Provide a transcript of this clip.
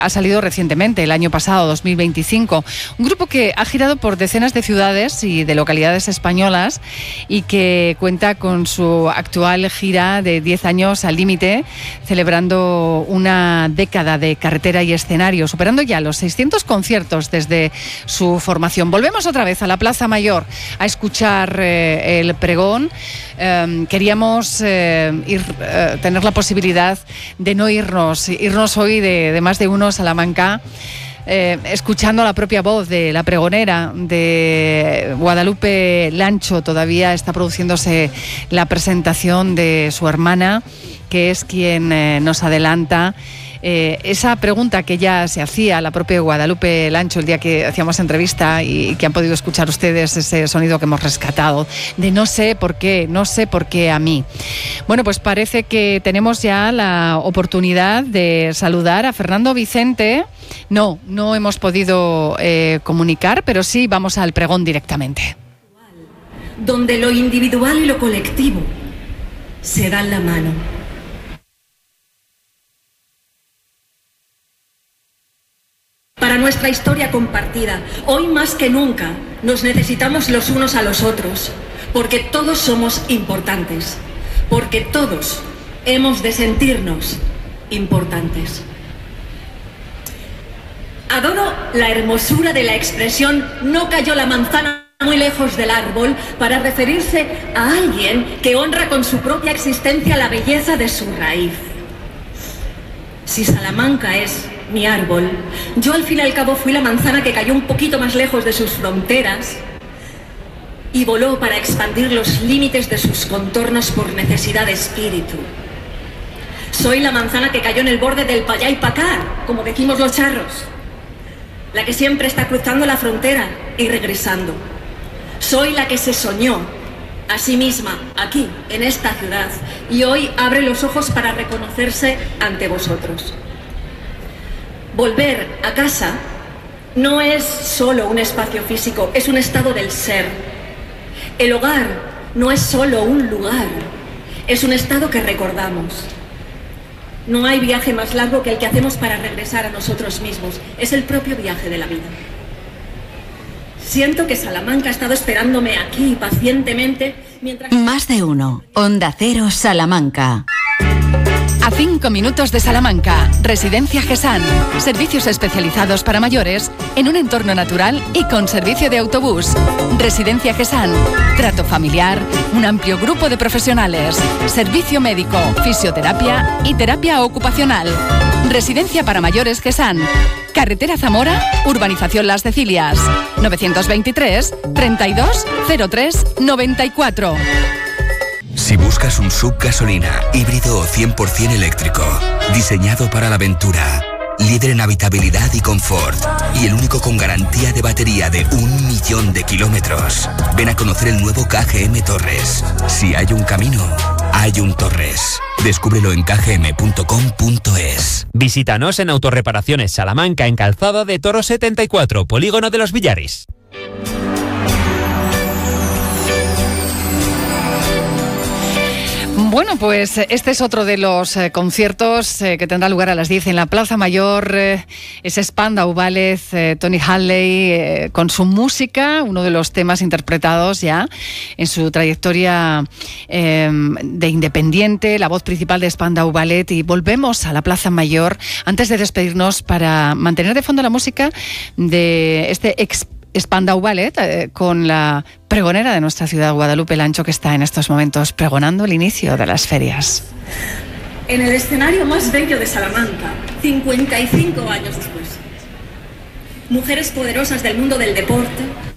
ha salido recientemente, el año pasado, 2025. Un grupo que ha girado por decenas de ciudades y de localidades españolas y que cuenta con su actual gira de 10 años al límite, celebrando una década de carretera y escenario, superando ya los 600 conciertos desde su formación. Volvemos otra vez a la Plaza Mayor a escuchar el pregón. Queríamos tener la posibilidad de no irnos hoy de más de uno a Salamanca, escuchando la propia voz de la pregonera, de Guadalupe Lancho. Todavía está produciéndose la presentación de su hermana, que es quien nos adelanta esa pregunta que ya se hacía la propia Guadalupe Lancho el día que hacíamos entrevista y que han podido escuchar ustedes ese sonido que hemos rescatado, de no sé por qué a mí. Bueno, pues parece que tenemos ya la oportunidad de saludar a Fernando Vicente. No hemos podido comunicar, pero sí vamos al pregón directamente. Donde lo individual y lo colectivo se dan la mano. Para nuestra historia compartida, hoy más que nunca nos necesitamos los unos a los otros, porque todos somos importantes, porque todos hemos de sentirnos importantes. Adoro la hermosura de la expresión "no cayó la manzana muy lejos del árbol" para referirse a alguien que honra con su propia existencia la belleza de su raíz. Si Salamanca es mi árbol, yo al fin y al cabo fui la manzana que cayó un poquito más lejos de sus fronteras y voló para expandir los límites de sus contornos por necesidad de espíritu. Soy la manzana que cayó en el borde del payá y pacar, como decimos los charros, la que siempre está cruzando la frontera y regresando. Soy la que se soñó a sí misma aquí, en esta ciudad, y hoy abre los ojos para reconocerse ante vosotros. Volver a casa no es solo un espacio físico, es un estado del ser. El hogar no es solo un lugar, es un estado que recordamos. No hay viaje más largo que el que hacemos para regresar a nosotros mismos, es el propio viaje de la vida. Siento que Salamanca ha estado esperándome aquí pacientemente mientras... Más de uno. Onda Cero Salamanca. A 5 minutos de Salamanca, Residencia GESAN. Servicios especializados para mayores en un entorno natural y con servicio de autobús. Residencia GESAN. Trato familiar, un amplio grupo de profesionales. Servicio médico, fisioterapia y terapia ocupacional. Residencia para mayores GESAN. Carretera Zamora, Urbanización Las Cecilias. 923 32 03 94. Si buscas un SUV gasolina, híbrido o 100% eléctrico, diseñado para la aventura, líder en habitabilidad y confort, y el único con garantía de batería de 1.000.000 de kilómetros, ven a conocer el nuevo KGM Torres. Si hay un camino, hay un Torres. Descúbrelo en kgm.com.es. Visítanos en Autorreparaciones Salamanca, en Calzada de Toro 74, Polígono de los Villaris. Bueno, pues este es otro de los conciertos que tendrá lugar a las 10 en la Plaza Mayor. Es Spandau Ballet, Tony Hadley, con su música, uno de los temas interpretados ya en su trayectoria de independiente, la voz principal de Spandau Ballet. Y volvemos a la Plaza Mayor antes de despedirnos para mantener de fondo la música de este Spandau Ballet con la pregonera de nuestra ciudad, Guadalupe Lancho, que está en estos momentos pregonando el inicio de las ferias. En el escenario más bello de Salamanca, 55 años después. Mujeres poderosas del mundo del deporte,